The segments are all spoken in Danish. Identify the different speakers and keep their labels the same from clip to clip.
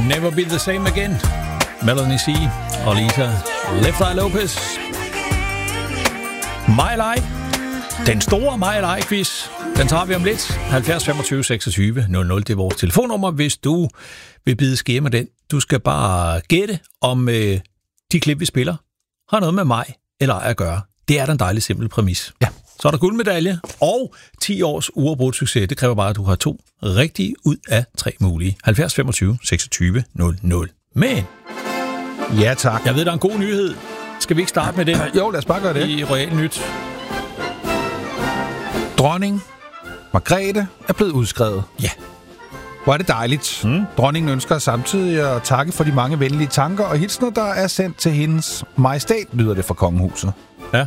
Speaker 1: Never Be The Same Again. Melanie C. og Lisa Left Eye Lopez. My Life. Den store My Life-quiz. Den tager vi om lidt. 70 25 26 00. Det er vores telefonnummer, hvis du vil bide skære med den. Du skal bare gætte, om de klip, vi spiller, har noget med mig eller at gøre. Det er den dejlige simple præmis. Ja. Så er der guldmedalje og 10 års uafbrudt succes. Det kræver bare, at du har 2 rigtige ud af 3 mulige. 70 25 26 00. Men...
Speaker 2: Ja, tak.
Speaker 1: Jeg ved, der er en god nyhed. Skal vi ikke starte med den?
Speaker 2: Jo, lad os bare gøre det.
Speaker 1: I Royal Nyt.
Speaker 2: Dronning Margrethe er blevet udskrevet.
Speaker 1: Ja.
Speaker 2: Hvor er det dejligt. Dronningen ønsker samtidig at takke for de mange venlige tanker og hilsner, der er sendt til hendes majestæt, lyder det fra kongehuset.
Speaker 1: Ja.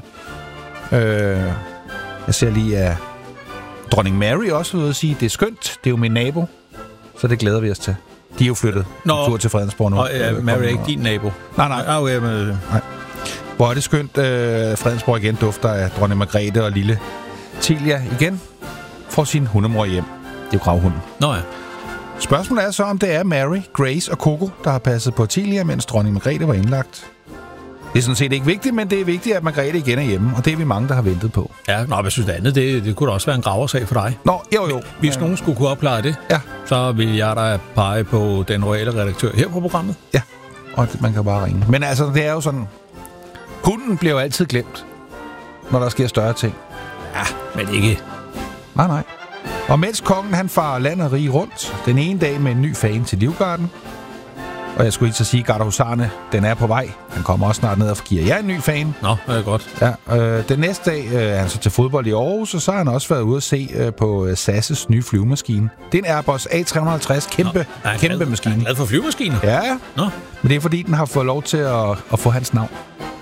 Speaker 2: Jeg ser lige, at dronning Mary også vil sige, det er skønt. Det er jo min nabo, så det glæder vi os til. De er jo flyttet en tur til Fredensborg nu.
Speaker 1: Og Mary er ikke din nabo?
Speaker 2: Nej.
Speaker 1: Nej.
Speaker 2: Hvor er det skønt, Fredensborg igen dufter af dronning Margrethe og lille Tilia igen får sin hundemor hjem. Det er jo gravhunden.
Speaker 1: Nå ja.
Speaker 2: Spørgsmålet er så, om det er Mary, Grace og Coco, der har passet på Tilia, mens dronning Margrethe var indlagt. Det er sådan set ikke vigtigt, men det er vigtigt, at Margrethe igen er hjemme, og det er vi mange, der har ventet på.
Speaker 1: Ja, jeg synes det andet, det kunne da også være en graversag for dig.
Speaker 2: Nå, jo.
Speaker 1: Hvis nogen skulle kunne opklare det, så vil jeg da pege på den royale redaktør her på programmet. Ja,
Speaker 2: og man kan bare ringe. Men altså, det er jo sådan... Hunden bliver jo altid glemt, når der sker større ting.
Speaker 1: Ja, men ikke...
Speaker 2: Nej. Og mens kongen, han farer land og rige rundt, den ene dag med en ny fan til Livgarden, og jeg skulle ikke så sige, Gardehusarne, den er på vej. Han kommer også snart ned og giver jer en ny fan.
Speaker 1: Nå, det er godt.
Speaker 2: Ja, den næste dag er han så til fodbold i Aarhus, og så har han også været ude at se på SAS' nye flyvemaskine. Det er en Airbus A350, kæmpe maskine.
Speaker 1: Er han glad for flyvemaskiner?
Speaker 2: Ja.
Speaker 1: Nå.
Speaker 2: Men det er fordi, den har fået lov til at få hans navn.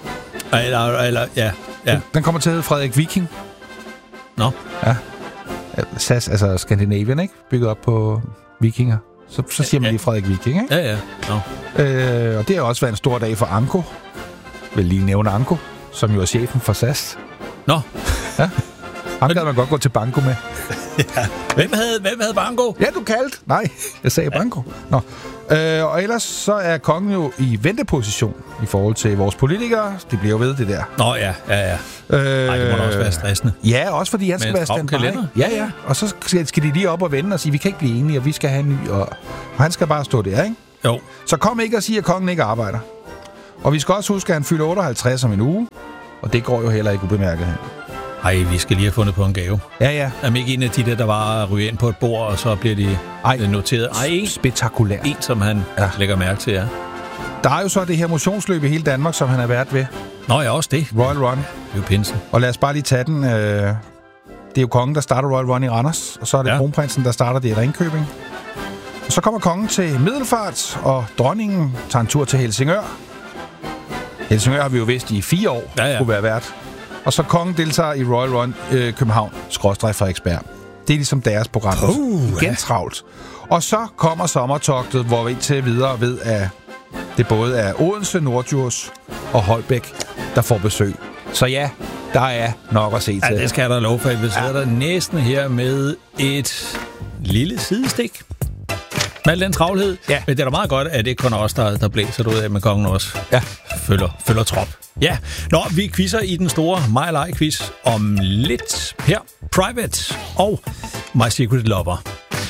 Speaker 1: Ja.
Speaker 2: Den kommer til at hedde Frederik Viking.
Speaker 1: Nå.
Speaker 2: Ja. SAS, altså Scandinavian, ikke? Bygget op på vikinger. Så siger man lige Frederik Viking, ikke?
Speaker 1: Ja. Nå.
Speaker 2: Og det har også været en stor dag for Anko. Vil lige nævne Anko, som jo er chefen for SAS.
Speaker 1: Nå.
Speaker 2: Ja. Han kan man godt gå til banko med.
Speaker 1: Ja. Hvem havde banko?
Speaker 2: Ja, du kaldte. Nej, jeg sagde banko. Nå. Og ellers så er kongen jo i venteposition i forhold til vores politikere. Det bliver jo ved det der.
Speaker 1: Nå ja. Nej, det må da også være stressende.
Speaker 2: Ja, også fordi han skal være standby. Ja. Og så skal de lige op og vende og sige, vi kan ikke blive enige, og vi skal have en ny. Og han skal bare stå der, ikke?
Speaker 1: Jo.
Speaker 2: Så kom ikke og sige, at kongen ikke arbejder. Og vi skal også huske, at han fylder 58 om en uge. Og det går jo heller ikke ubemærket hen.
Speaker 1: Ej, vi skal lige have fundet på en gave.
Speaker 2: Ja.
Speaker 1: Er ikke en af de der var ryger ind på et bord, og så bliver de noteret? Ej,
Speaker 2: spektakulært.
Speaker 1: En, som han lægger mærke til, ja.
Speaker 2: Der er jo så det her motionsløb i hele Danmark, som han er vært ved.
Speaker 1: Nå ja, også det.
Speaker 2: Royal Run.
Speaker 1: Det er jo pinsen.
Speaker 2: Og lad os bare lige tage den. Det er jo kongen, der starter Royal Run i Randers, og så er det kronprinsen, der starter det i Ringkøbing. Og så kommer kongen til Middelfart, og dronningen tager en tur til Helsingør. Helsingør har vi jo vidst i 4 år skulle være vært. Og så kongen deltager i Royal Run København/Frederiksberg. Det er ligesom deres program. Igen travlt. Og så kommer sommertogtet, hvor vi til videre ved, at det både er Odense, Norddjurs og Holbæk, der får besøg. Så ja, der er nok at se til.
Speaker 1: Ja, det skal der lov for. Vi sidder der næsten her med et lille sidestik. Med al den travlhed. Ja. Men det er da meget godt, at det ikke kun er os, der blæser ud af, med kongen også følger trop. Ja, vi quizzer i den store My Life quiz om lidt her. Private og My Secret Lover.